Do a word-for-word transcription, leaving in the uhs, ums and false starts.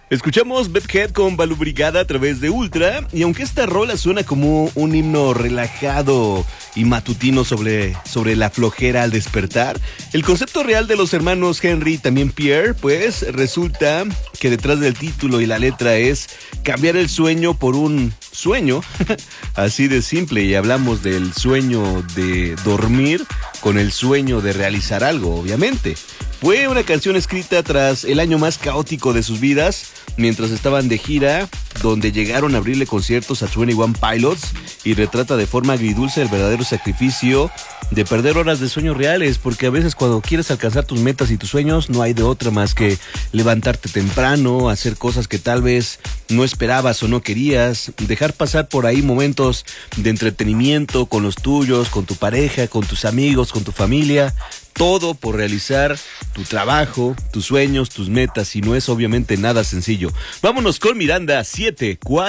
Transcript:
Escuchamos Bedhead con Balú Brigada a través de Ultra, y aunque esta rola suena como un himno relajado y matutino sobre, sobre la flojera al despertar, el concepto real de los hermanos Henry y también Pierre, pues resulta que detrás del título y la letra es cambiar el sueño por un sueño, así de simple, y hablamos del sueño de dormir con el sueño de realizar algo, obviamente. Fue una canción escrita tras el año más caótico de sus vidas, mientras estaban de gira, donde llegaron a abrirle conciertos a veintiuno Pilots, y retrata de forma agridulce el verdadero sacrificio de perder horas de sueño reales, porque a veces cuando quieres alcanzar tus metas y tus sueños no hay de otra más que levantarte temprano, hacer cosas que tal vez no esperabas o no querías, dejar pasar por ahí momentos de entretenimiento con los tuyos, con tu pareja, con tus amigos, con tu familia, todo por realizar tu trabajo, tus sueños, tus metas, y no es obviamente nada sencillo. Vámonos con Miranda, siete cuatro.